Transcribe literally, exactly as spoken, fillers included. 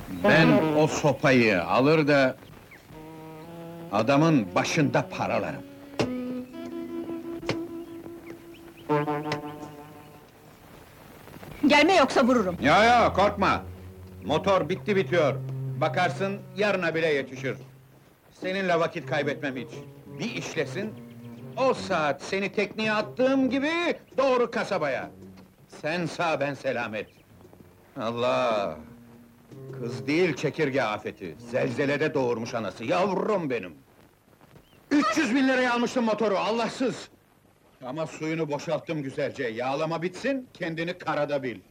Ben o sopayı alır da... adamın başında paralarım. Gelme yoksa vururum! Ya ya, korkma! Motor bitti bitiyor. Bakarsın, yarına bile yetişir. Seninle vakit kaybetmem hiç. Bir işlesin, o saat seni tekneye attığım gibi doğru kasabaya. Sen sağ, ben selamet. Allah! Kız değil çekirge afeti, zelzelede doğurmuş anası, yavrum benim! üç yüz bin liraya almıştım motoru, Allahsız! Ama suyunu boşalttım güzelce, yağlama bitsin, kendini karada bil.